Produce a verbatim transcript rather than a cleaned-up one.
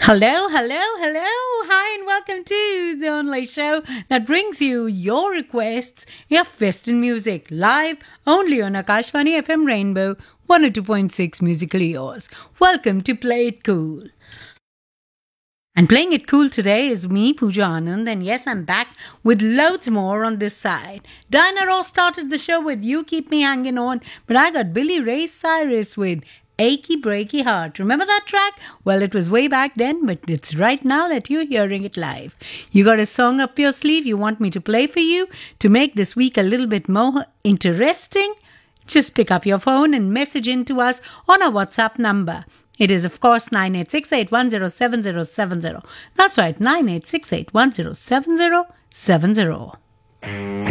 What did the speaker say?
Hello, hello, hello. Hi, and welcome to the only show that brings you your requests of Western music live only on Akashvani F M Rainbow one oh two point six Musically Yours. Welcome to Play It Cool. And playing it cool today is me, Pooja Anand, and yes, I'm back with loads more on this side. Diana Ross started the show with You Keep Me Hanging On, but I got Billy Ray Cyrus with Achy Breaky Heart. Remember that track? Well, it was way back then, but it's right now that you're hearing it live. You got a song up your sleeve you want me to play for you to make this week a little bit more interesting? Just pick up your phone and message in to us on our WhatsApp number. It is, of course, nine eight six eight one zero seven zero seven zero. That's right, nine eight six eight one zero seven zero seven zero.